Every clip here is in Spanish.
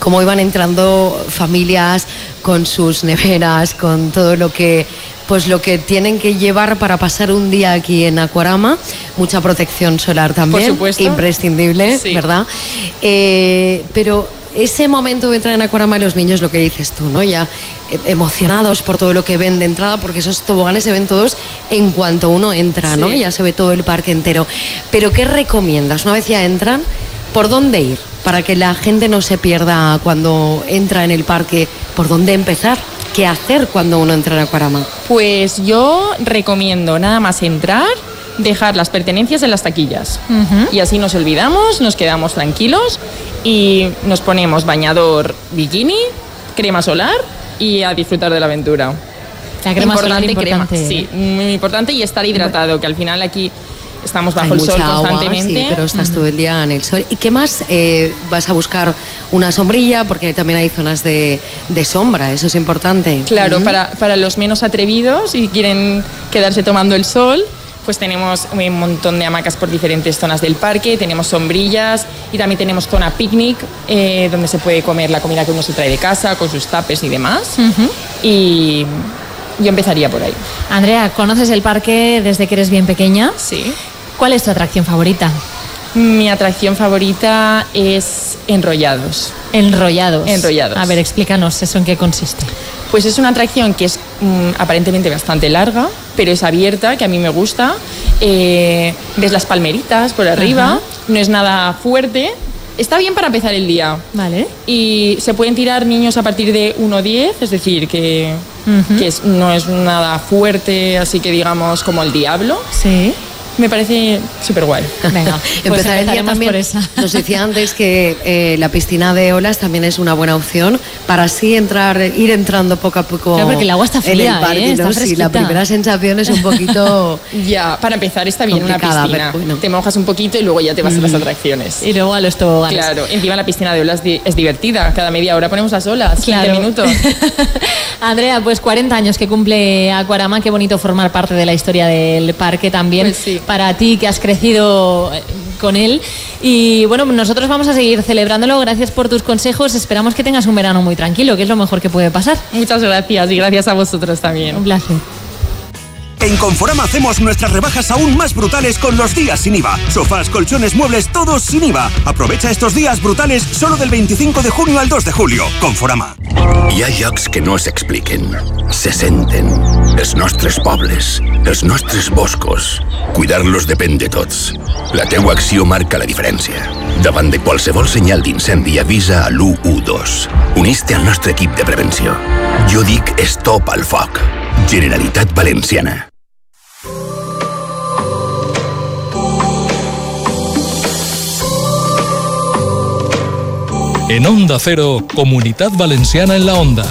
cómo iban entrando familias con sus neveras, con todo lo que tienen que llevar para pasar un día aquí en Aquarama. Mucha protección solar también, por supuesto, imprescindible, sí. ¿Verdad? Pero ese momento de entrar en Aquarama, los niños, lo que dices tú, ¿no? Ya emocionados por todo lo que ven de entrada, porque esos toboganes se ven todos en cuanto uno entra, ¿no? Ya se ve todo el parque entero. Pero ¿qué recomiendas? Una vez ya entran, ¿por dónde ir? Para que la gente no se pierda cuando entra en el parque, ¿por dónde empezar? ¿Qué hacer cuando uno entra en Aquarama? Pues yo recomiendo nada más entrar, dejar las pertenencias en las taquillas. Y así nos olvidamos, nos quedamos tranquilos y nos ponemos bañador bikini, crema solar y a disfrutar de la aventura. La crema solar importante. Sí, muy importante, y estar hidratado, que al final aquí estamos bajo Hay el sol mucha agua, constantemente. sí, pero estás todo el día en el sol. ¿Y qué más? ¿Vas a buscar una sombrilla? Porque también hay zonas de sombra, eso es importante. Claro, para los menos atrevidos y quieren quedarse tomando el sol, pues tenemos un montón de hamacas por diferentes zonas del parque, tenemos sombrillas y también tenemos zona picnic, donde se puede comer la comida que uno se trae de casa, con sus tapes y demás. Y yo empezaría por ahí. Andrea, ¿conoces el parque desde que eres bien pequeña? Sí. ¿Cuál es tu atracción favorita? Mi atracción favorita es Enrollados. Enrollados. Enrollados. A ver, explícanos eso en qué consiste. Pues es una atracción que es aparentemente bastante larga, pero es abierta, que a mí me gusta. Ves las palmeritas por arriba, no es nada fuerte. Está bien para empezar el día. Vale. Y se pueden tirar niños a partir de 1,10, es decir, que no es nada fuerte, así que digamos como el diablo. Sí. Me parece súper guay. Venga, pues empezaremos por esa. Nos decía antes que la piscina de olas también es una buena opción para así ir entrando poco a poco. Claro, porque el agua está fría, en el parque, está ¿no? fresquita. Sí, la primera sensación es un poquito ya, para empezar está bien una piscina. Bueno. Te mojas un poquito y luego ya te vas a las atracciones. Y luego a los toboganes. Claro, encima la piscina de olas es divertida. Cada media hora ponemos las olas, 15 minutos. Andrea, pues 40 años que cumple Aquarama, qué bonito formar parte de la historia del parque también. Pues sí. Para ti, que has crecido con él. Y bueno, nosotros vamos a seguir celebrándolo. Gracias por tus consejos. Esperamos que tengas un verano muy tranquilo, que es lo mejor que puede pasar. Muchas gracias, y gracias a vosotros también. Un placer. En Conforama hacemos nuestras rebajas aún más brutales con los días sin IVA. Sofás, colchones, muebles, todos sin IVA. Aprovecha estos días brutales solo del 25 de junio al 2 de julio. Conforama. Hi ha llocs que no s'expliquen, se senten. Els nostres pobles, els nostres boscos. Cuidar-los depèn de tots. La teua acció marca la diferència. Davant de qualsevol senyal d'incendi, avisa a l'112. Unís-te al nostre equip de prevenció. Jo dic stop al foc. Generalitat Valenciana. En Onda Cero, Comunitat Valenciana en la Onda.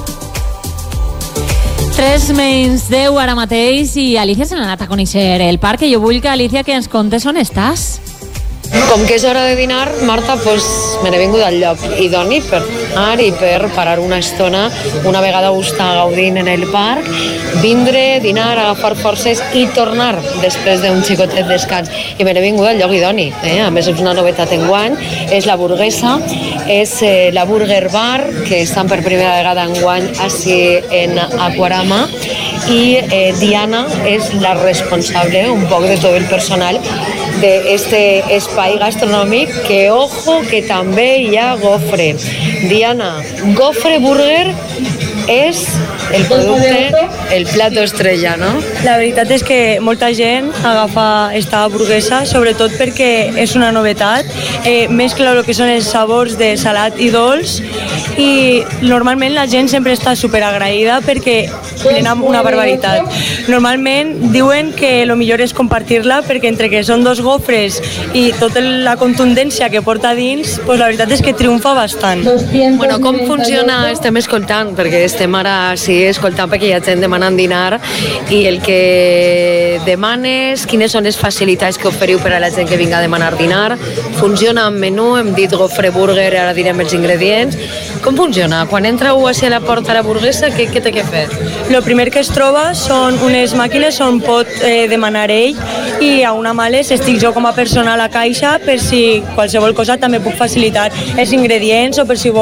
3:10 ara mateix i Alicia se n'ha anat a conèixer el parc i jo vull que, Alicia, que ens contes on estàs. Com que és hora de dinar, Marta, doncs me n'he vingut al lloc idoni per anar i per parar una estona, una vegada ho està gaudint en el parc, vindre, dinar, agafar forces i tornar després d'un xicotet descans. I me n'he vingut al lloc idoni, a més és una novetat enguany, és la Burguesa, és la Burger Bar, que estan per primera vegada enguany així en Aquarama, i Diana és la responsable un poc de tot el personal d'este espai gastronòmic, que ojo que també hi ha gofre. Diana, gofre burger és el producte, el plato estrella, no? La veritat és que molta gent agafa esta burguesa, sobretot perquè és una novetat, mescla el que són els sabors de salat i dolç, i normalment la gent sempre està superagraïda perquè prenen una barbaritat. Normalment diuen que el millor és compartir-la perquè entre que són dos gofres i tota la contundència que porta dins, pues la veritat és que triomfa bastant. Bueno, com funciona? Estem escoltant, perquè estem ara sí escoltant perquè hi ha gent demanant dinar, i el que demanes, quines són les facilitats que oferiu per a la gent que vinga a demanar dinar? Funciona amb menú, hem dit gofre burger, ara direm els ingredients. Com funciona? Quan entreu a la porta a la burguesa, què té que fer? El primer que es troba són unes màquines on pot demanar ell, i a una males estic jo com a persona a la caixa per si qualsevol cosa també puc facilitar els ingredients o per si vol